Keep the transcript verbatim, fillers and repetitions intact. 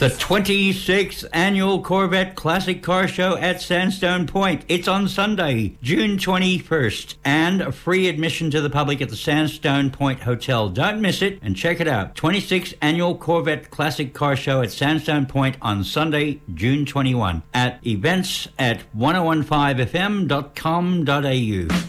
The twenty-sixth Annual Corvette Classic Car Show at Sandstone Point. It's on Sunday, June twenty-first, and free admission to the public at the Sandstone Point Hotel. Don't miss it and check it out. twenty-sixth Annual Corvette Classic Car Show at Sandstone Point on Sunday, June twenty-first, at events at ten fifteen f m dot com dot a u.